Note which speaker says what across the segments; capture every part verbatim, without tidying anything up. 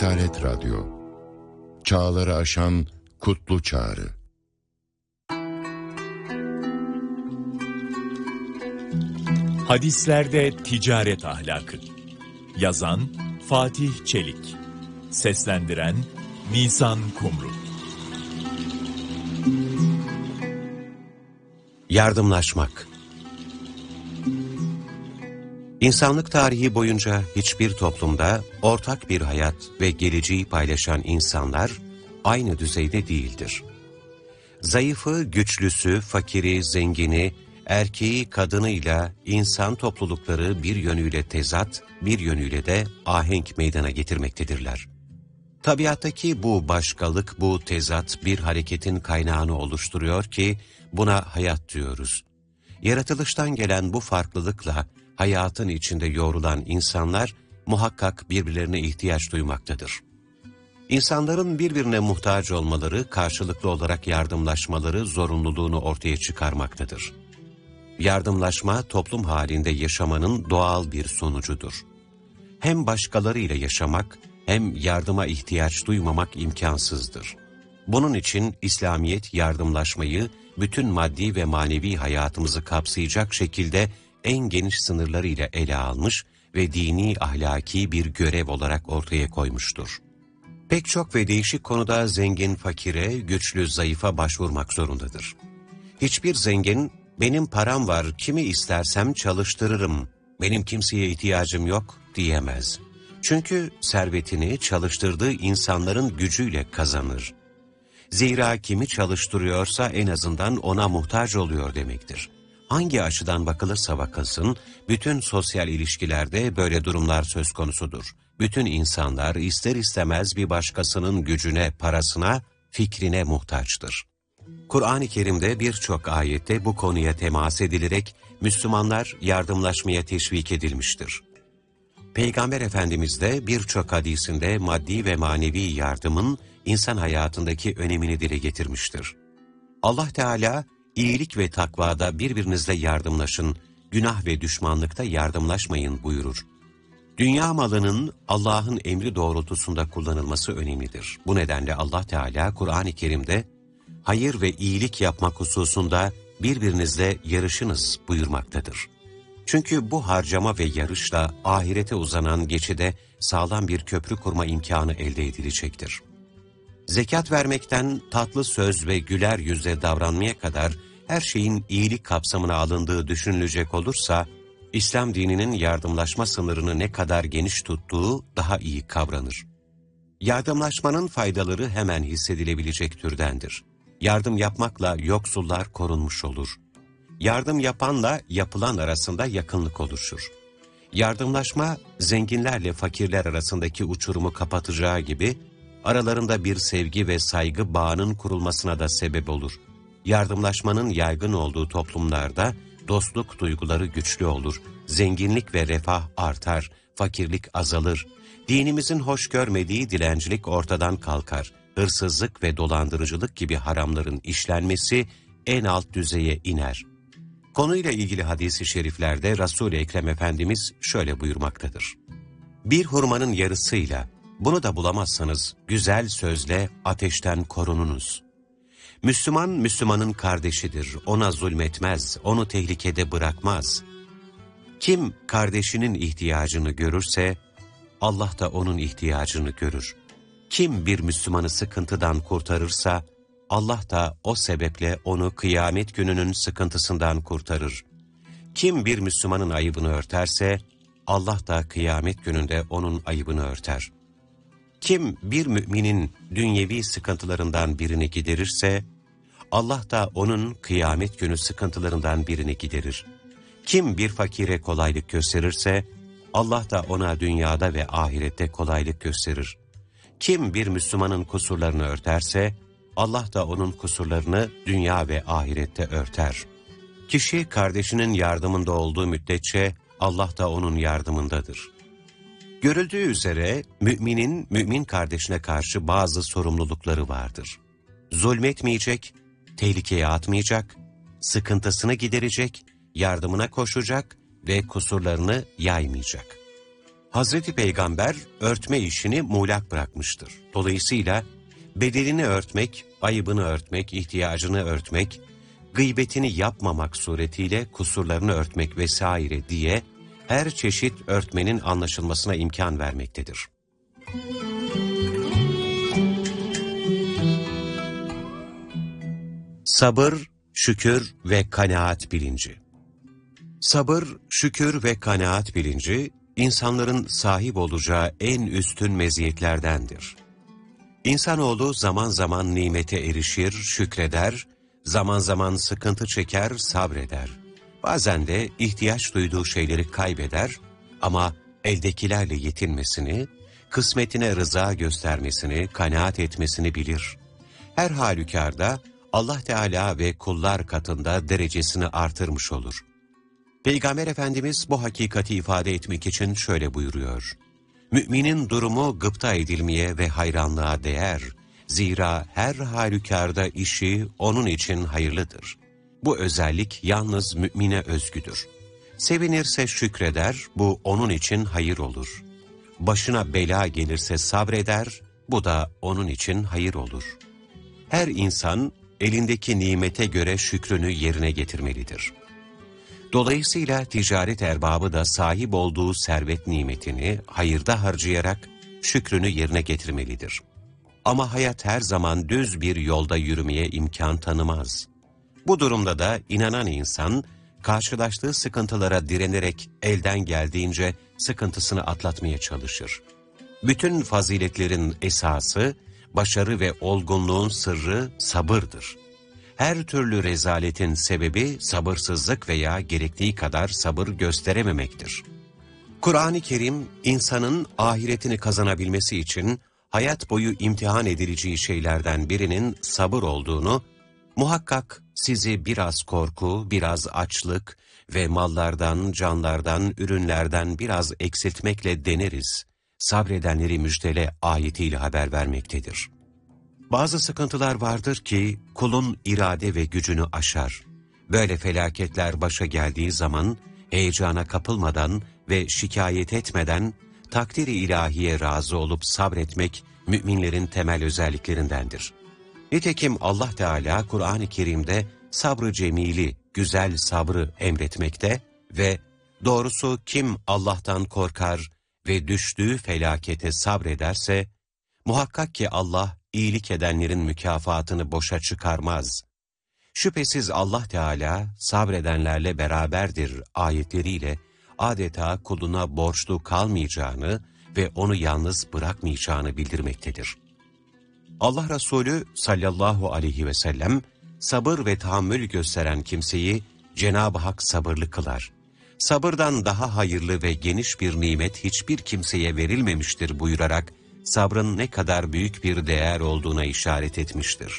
Speaker 1: Risalet Radyo, çağları aşan kutlu çağrı.
Speaker 2: Hadislerde ticaret ahlakı. Yazan Fatih Çelik. Seslendiren Nisan Kumru.
Speaker 3: Yardımlaşmak. İnsanlık tarihi boyunca hiçbir toplumda ortak bir hayat ve geleceği paylaşan insanlar aynı düzeyde değildir. Zayıfı, güçlüsü, fakiri, zengini, erkeği, kadınıyla insan toplulukları bir yönüyle tezat, bir yönüyle de ahenk meydana getirmektedirler. Tabiattaki bu başkalık, bu tezat bir hareketin kaynağını oluşturuyor ki buna hayat diyoruz. Yaratılıştan gelen bu farklılıkla hayatın içinde yoğrulan insanlar muhakkak birbirlerine ihtiyaç duymaktadır. İnsanların birbirine muhtaç olmaları, karşılıklı olarak yardımlaşmaları zorunluluğunu ortaya çıkarmaktadır. Yardımlaşma, toplum halinde yaşamanın doğal bir sonucudur. Hem başkalarıyla yaşamak, hem yardıma ihtiyaç duymamak imkansızdır. Bunun için İslamiyet yardımlaşmayı, bütün maddi ve manevi hayatımızı kapsayacak şekilde en geniş sınırlarıyla ele almış ve dini ahlaki bir görev olarak ortaya koymuştur. Pek çok ve değişik konuda zengin fakire, güçlü zayıfa başvurmak zorundadır. Hiçbir zengin, benim param var, kimi istersem çalıştırırım, benim kimseye ihtiyacım yok diyemez. Çünkü servetini çalıştırdığı insanların gücüyle kazanır. Zira kimi çalıştırıyorsa en azından ona muhtaç oluyor demektir. Hangi açıdan bakılırsa bakılsın, bütün sosyal ilişkilerde böyle durumlar söz konusudur. Bütün insanlar ister istemez bir başkasının gücüne, parasına, fikrine muhtaçtır. Kur'an-ı Kerim'de birçok ayette bu konuya temas edilerek Müslümanlar yardımlaşmaya teşvik edilmiştir. Peygamber Efendimiz de birçok hadisinde maddi ve manevi yardımın insan hayatındaki önemini dile getirmiştir. Allah Teala, iyilik ve takvada birbirinizle yardımlaşın, günah ve düşmanlıkta yardımlaşmayın buyurur. Dünya malının Allah'ın emri doğrultusunda kullanılması önemlidir. Bu nedenle Allah Teala Kur'an-ı Kerim'de hayır ve iyilik yapmak hususunda birbirinizle yarışınız buyurmaktadır. Çünkü bu harcama ve yarışla ahirete uzanan geçide sağlam bir köprü kurma imkanı elde edilecektir. Zekat vermekten tatlı söz ve güler yüzle davranmaya kadar her şeyin iyilik kapsamına alındığı düşünülecek olursa, İslam dininin yardımlaşma sınırını ne kadar geniş tuttuğu daha iyi kavranır. Yardımlaşmanın faydaları hemen hissedilebilecek türdendir. Yardım yapmakla yoksullar korunmuş olur. Yardım yapanla yapılan arasında yakınlık oluşur. Yardımlaşma, zenginlerle fakirler arasındaki uçurumu kapatacağı gibi, aralarında bir sevgi ve saygı bağının kurulmasına da sebep olur. Yardımlaşmanın yaygın olduğu toplumlarda dostluk duyguları güçlü olur, zenginlik ve refah artar, fakirlik azalır. Dinimizin hoş görmediği dilencilik ortadan kalkar, hırsızlık ve dolandırıcılık gibi haramların işlenmesi en alt düzeye iner. Konuyla ilgili hadis-i şeriflerde Resul-i Ekrem Efendimiz şöyle buyurmaktadır. Bir hurmanın yarısıyla, bunu da bulamazsanız güzel sözle ateşten korununuz. Müslüman, Müslümanın kardeşidir, ona zulmetmez, onu tehlikede bırakmaz. Kim kardeşinin ihtiyacını görürse, Allah da onun ihtiyacını görür. Kim bir Müslümanı sıkıntıdan kurtarırsa, Allah da o sebeple onu kıyamet gününün sıkıntısından kurtarır. Kim bir Müslümanın ayıbını örterse, Allah da kıyamet gününde onun ayıbını örter. Kim bir müminin dünyevi sıkıntılarından birini giderirse, Allah da onun kıyamet günü sıkıntılarından birini giderir. Kim bir fakire kolaylık gösterirse, Allah da ona dünyada ve ahirette kolaylık gösterir. Kim bir Müslümanın kusurlarını örterse, Allah da onun kusurlarını dünya ve ahirette örter. Kişi kardeşinin yardımında olduğu müddetçe Allah da onun yardımındadır. Görüldüğü üzere müminin mümin kardeşine karşı bazı sorumlulukları vardır. Zulmetmeyecek, tehlikeye atmayacak, sıkıntısını giderecek, yardımına koşacak ve kusurlarını yaymayacak. Hazreti Peygamber örtme işini muğlak bırakmıştır. Dolayısıyla bedelini örtmek, ayıbını örtmek, ihtiyacını örtmek, gıybetini yapmamak suretiyle kusurlarını örtmek vesaire diye her çeşit örtmenin anlaşılmasına imkan vermektedir. Sabır, şükür ve kanaat bilinci. Sabır, şükür ve kanaat bilinci, insanların sahip olacağı en üstün meziyetlerdendir. İnsanoğlu zaman zaman nimete erişir, şükreder, zaman zaman sıkıntı çeker, sabreder. Bazen de ihtiyaç duyduğu şeyleri kaybeder ama eldekilerle yetinmesini, kısmetine rıza göstermesini, kanaat etmesini bilir. Her halükarda Allah Teala ve kullar katında derecesini artırmış olur. Peygamber Efendimiz bu hakikati ifade etmek için şöyle buyuruyor: Müminin durumu gıpta edilmeye ve hayranlığa değer. Zira her halükarda işi onun için hayırlıdır. Bu özellik yalnız mümine özgüdür. Sevinirse şükreder, bu onun için hayır olur. Başına bela gelirse sabreder, bu da onun için hayır olur. Her insan elindeki nimete göre şükrünü yerine getirmelidir. Dolayısıyla ticaret erbabı da sahip olduğu servet nimetini hayırda harcayarak şükrünü yerine getirmelidir. Ama hayat her zaman düz bir yolda yürümeye imkan tanımaz. Bu durumda da inanan insan, karşılaştığı sıkıntılara direnerek elden geldiğince sıkıntısını atlatmaya çalışır. Bütün faziletlerin esası, başarı ve olgunluğun sırrı sabırdır. Her türlü rezaletin sebebi sabırsızlık veya gerektiği kadar sabır gösterememektir. Kur'an-ı Kerim, insanın ahiretini kazanabilmesi için hayat boyu imtihan edileceği şeylerden birinin sabır olduğunu, muhakkak sizi biraz korku, biraz açlık ve mallardan, canlardan, ürünlerden biraz eksiltmekle deneriz, sabredenleri müjdele ayetiyle haber vermektedir. Bazı sıkıntılar vardır ki kulun irade ve gücünü aşar. Böyle felaketler başa geldiği zaman heyecana kapılmadan ve şikayet etmeden takdir-i ilahiye razı olup sabretmek müminlerin temel özelliklerindendir. Nitekim Allah Teala Kur'an-ı Kerim'de sabrı cemili, güzel sabrı emretmekte ve doğrusu kim Allah'tan korkar ve düştüğü felakete sabrederse, muhakkak ki Allah iyilik edenlerin mükafatını boşa çıkarmaz. Şüphesiz Allah Teala sabredenlerle beraberdir ayetleriyle adeta kuluna borçlu kalmayacağını ve onu yalnız bırakmayacağını bildirmektedir. Allah Resulü sallallahu aleyhi ve sellem sabır ve tahammül gösteren kimseyi Cenab-ı Hak sabırlı kılar. Sabırdan daha hayırlı ve geniş bir nimet hiçbir kimseye verilmemiştir buyurarak sabrın ne kadar büyük bir değer olduğuna işaret etmiştir.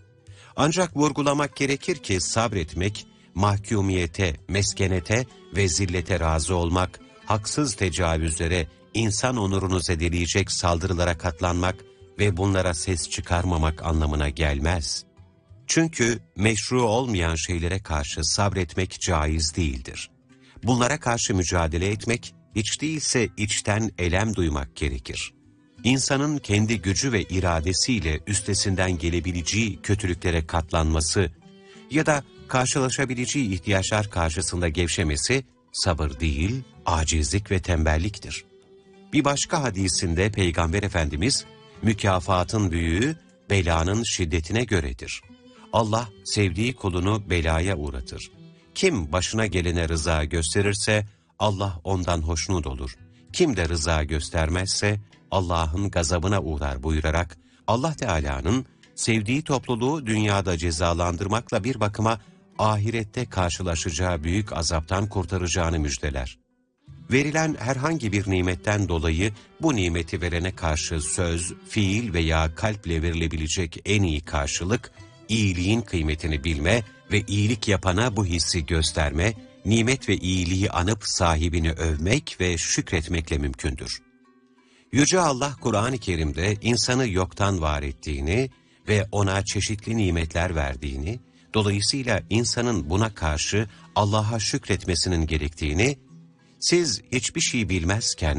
Speaker 3: Ancak vurgulamak gerekir ki sabretmek, mahkumiyete, meskenete ve zillete razı olmak, haksız tecavüzlere, insan onurunu zedeleyecek saldırılara katlanmak ve bunlara ses çıkarmamak anlamına gelmez. Çünkü meşru olmayan şeylere karşı sabretmek caiz değildir. Bunlara karşı mücadele etmek, hiç değilse içten elem duymak gerekir. İnsanın kendi gücü ve iradesiyle üstesinden gelebileceği kötülüklere katlanması ya da karşılaşabileceği ihtiyaçlar karşısında gevşemesi sabır değil, acizlik ve tembelliktir. Bir başka hadisinde Peygamber Efendimiz, mükafatın büyüğü belanın şiddetine göredir. Allah sevdiği kulunu belaya uğratır. Kim başına gelene rıza gösterirse Allah ondan hoşnut olur. Kim de rıza göstermezse Allah'ın gazabına uğrar buyurarak Allah Teala'nın sevdiği topluluğu dünyada cezalandırmakla bir bakıma ahirette karşılaşacağı büyük azaptan kurtaracağını müjdeler. Verilen herhangi bir nimetten dolayı bu nimeti verene karşı söz, fiil veya kalple verilebilecek en iyi karşılık, iyiliğin kıymetini bilme ve iyilik yapana bu hissi gösterme, nimet ve iyiliği anıp sahibini övmek ve şükretmekle mümkündür. Yüce Allah Kur'an-ı Kerim'de insanı yoktan var ettiğini ve ona çeşitli nimetler verdiğini, dolayısıyla insanın buna karşı Allah'a şükretmesinin gerektiğini, siz hiçbir şey bilmezken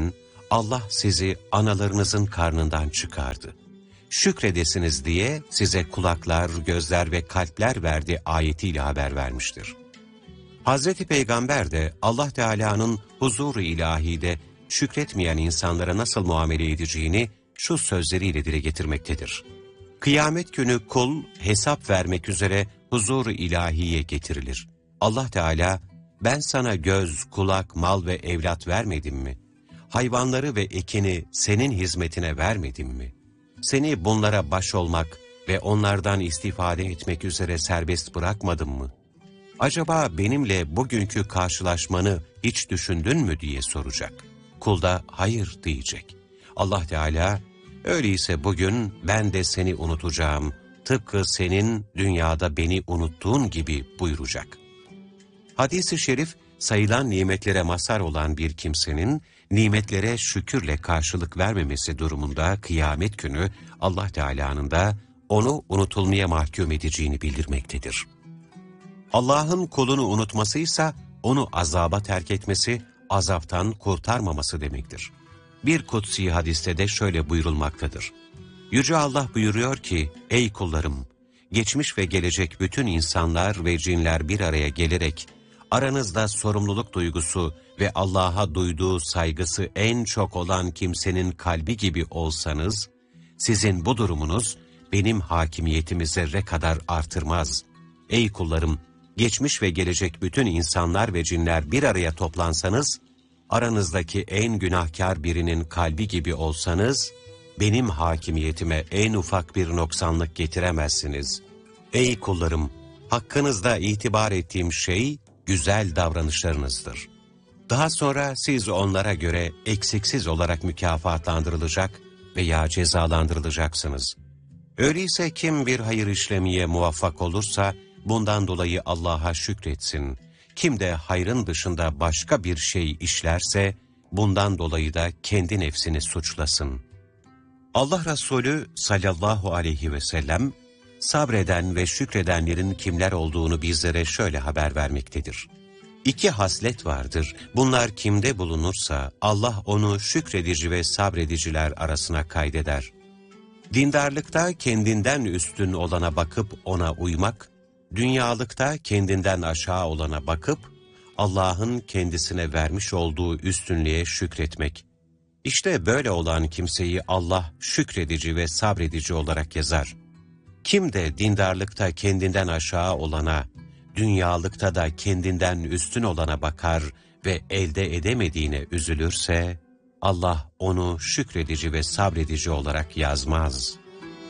Speaker 3: Allah sizi analarınızın karnından çıkardı. Şükredesiniz diye size kulaklar, gözler ve kalpler verdi ayetiyle haber vermiştir. Hazreti Peygamber de Allah Teala'nın huzur-u ilahide şükretmeyen insanlara nasıl muamele edeceğini şu sözleriyle dile getirmektedir. Kıyamet günü kul hesap vermek üzere huzur-u ilahiye getirilir. Allah Teala, ben sana göz, kulak, mal ve evlat vermedim mi? Hayvanları ve ekini senin hizmetine vermedim mi? Seni bunlara baş olmak ve onlardan istifade etmek üzere serbest bırakmadım mı? Acaba benimle bugünkü karşılaşmanı hiç düşündün mü diye soracak. Kul da hayır diyecek. Allah Teala, öyleyse bugün ben de seni unutacağım, tıpkı senin dünyada beni unuttuğun gibi buyuracak. Hadis-i şerif, sayılan nimetlere mazhar olan bir kimsenin, nimetlere şükürle karşılık vermemesi durumunda kıyamet günü Allah Teala'nın da onu unutulmaya mahkum edeceğini bildirmektedir. Allah'ın kulunu unutmasıysa onu azaba terk etmesi, azaptan kurtarmaması demektir. Bir kutsi hadiste de şöyle buyurulmaktadır. Yüce Allah buyuruyor ki, ey kullarım, geçmiş ve gelecek bütün insanlar ve cinler bir araya gelerek, aranızda sorumluluk duygusu ve Allah'a duyduğu saygısı en çok olan kimsenin kalbi gibi olsanız, sizin bu durumunuz benim hakimiyetimi zerre kadar artırmaz. Ey kullarım, geçmiş ve gelecek bütün insanlar ve cinler bir araya toplansanız, aranızdaki en günahkar birinin kalbi gibi olsanız, benim hakimiyetime en ufak bir noksanlık getiremezsiniz. Ey kullarım, hakkınızda itibar ettiğim şey, güzel davranışlarınızdır. Daha sonra siz onlara göre eksiksiz olarak mükafatlandırılacak veya cezalandırılacaksınız. Öyleyse kim bir hayır işlemeye muvaffak olursa, bundan dolayı Allah'a şükretsin. Kim de hayrın dışında başka bir şey işlerse, bundan dolayı da kendi nefsini suçlasın. Allah Resulü sallallahu aleyhi ve sellem, sabreden ve şükredenlerin kimler olduğunu bizlere şöyle haber vermektedir. İki haslet vardır. Bunlar kimde bulunursa Allah onu şükredici ve sabrediciler arasına kaydeder. Dindarlıkta kendinden üstün olana bakıp ona uymak, dünyalıkta kendinden aşağı olana bakıp Allah'ın kendisine vermiş olduğu üstünlüğe şükretmek. İşte böyle olan kimseyi Allah şükredici ve sabredici olarak yazar. Kim de dindarlıkta kendinden aşağı olana, dünyalıkta da kendinden üstün olana bakar ve elde edemediğine üzülürse, Allah onu şükredici ve sabredici olarak yazmaz.